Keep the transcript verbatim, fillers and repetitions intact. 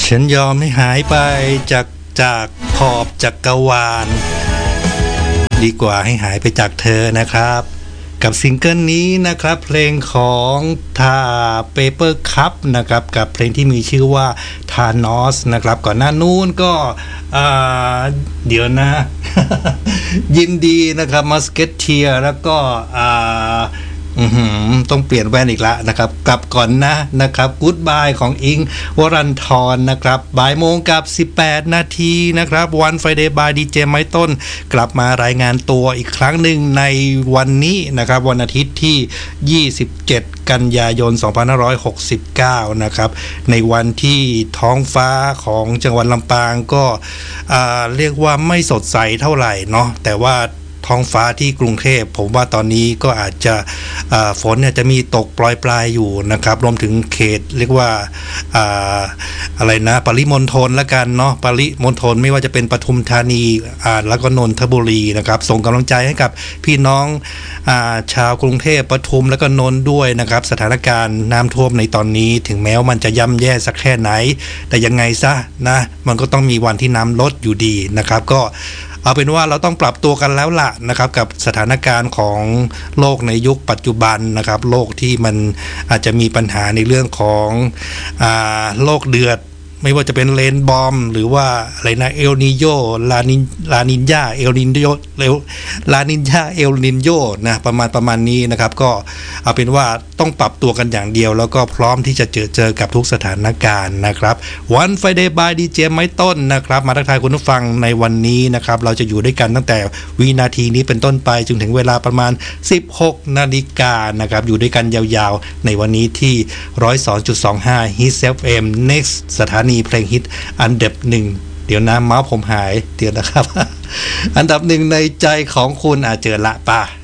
ฉันยอมให้หายไปจากจากขอบจักรวาลดีกว่าให้หายไปจากเธอนะครับกับซิงเกิลนี้นะครับเพลงของทาเปเปอร์คัพนะครับกับเพลงที่มีชื่อว่าทานอสนะครับก่อนหน้านู้นก็เดี๋ยวนะ ยินดีนะครับมัสเก็ตเทียแล้วก็ต้องเปลี่ยนแว่นอีกแล้วนะครับกลับก่อนนะนะครับกู๊ดบายของอิงวรันทรนะครับบ่ายโมงกับสิบแปดนาทีนะครับวันไฟเดย์บายดีเจไม้ต้นกลับมารายงานตัวอีกครั้งหนึ่งในวันนี้นะครับวันอาทิตย์ที่ยี่สิบเจ็ดกันยายนสองพันห้าร้อยหกสิบเก้านะครับในวันที่ท้องฟ้าของจังหวัดลำปางก็เรียกว่าไม่สดใสเท่าไหร่เนาะแต่ว่าท้องฟ้าที่กรุงเทพผมว่าตอนนี้ก็อาจจะฝนเนี่ยจะมีตกปลายๆอยู่นะครับรวมถึงเขตเรียกว่าอะอะไรนะปริมณฑลละกันเนาะปริมณฑลไม่ว่าจะเป็นปทุมธานีแล้วก็นนทบุรีนะครับส่งกำลังใจให้กับพี่น้องชาวกรุงเทพปทุมแล้วก็นนท์ด้วยนะครับสถานการณ์น้ำท่วมในตอนนี้ถึงแม้ว่ามันจะย่ำแย่สักแค่ไหนแต่ยังไงซะนะมันก็ต้องมีวันที่น้ำลดอยู่ดีนะครับก็เอาเป็นว่าเราต้องปรับตัวกันแล้วล่ะนะครับกับสถานการณ์ของโลกในยุคปัจจุบันนะครับโลกที่มันอาจจะมีปัญหาในเรื่องของอ่าโลกเดือดไม่ว่าจะเป็นเลนบอมหรือว่าอะไรนะเอลนิโยลานินลานินญาเอลนินโยเร็วลานินญาเอลนินโยนะประมาณประมาณนี้นะครับก็เอาเป็นว่าต้องปรับตัวกันอย่างเดียวแล้วก็พร้อมที่จะเจอเจอกับทุกสถานการณ์นะครับวันไฟเดย์บายดีเจไม้ต้นนะครับมาทักทายคุณผู้ฟังในวันนี้นะครับเราจะอยู่ด้วยกันตั้งแต่วินาทีนี้เป็นต้นไปจนถึงเวลาประมาณสิบหกนาฬิกานะครับอยู่ด้วยกันยาวๆในวันนี้ที่ หนึ่งร้อยสองจุดสองห้า Hit เอฟ เอ็ม Next สถานีเพลงฮิตอันดับหนึ่งเดี๋ยวนะเมาส์ผมหายเดี๋ยวนะครับ อันดับหนึ่งในใจของคุณอาจเจอละป่ะ